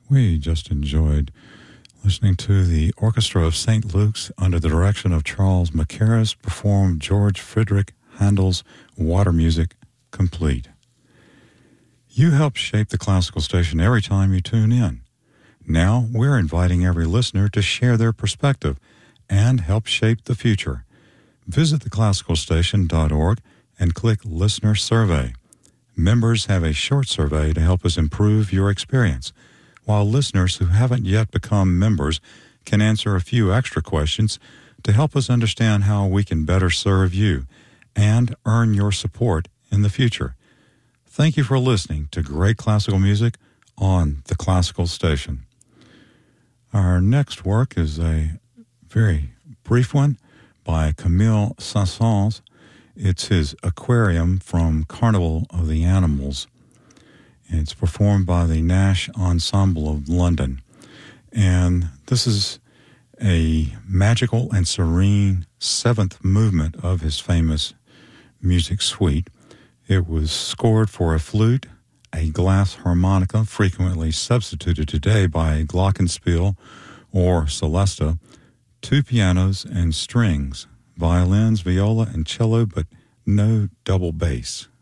We just enjoyed listening to the Orchestra of St. Luke's under the direction of Charles Mackerras perform George Friedrich Handel's Water Music Complete. You help shape the classical station every time you tune in. Now we're inviting every listener to share their perspective and help shape the future. Visit theclassicalstation.org and click Listener Survey. Members have a short survey to help us improve your experience, while listeners who haven't yet become members can answer a few extra questions to help us understand how we can better serve you and earn your support in the future. Thank you for listening to great classical music on the Classical Station. Our next work is a very brief one by Camille Saint-Saëns. It's his Aquarium from Carnival of the Animals. It's performed by the Nash Ensemble of London. And this is a magical and serene seventh movement of his famous music suite. It was scored for a flute, a glass harmonica, frequently substituted today by a glockenspiel or celesta, two pianos and strings, violins, viola, and cello, but no double bass.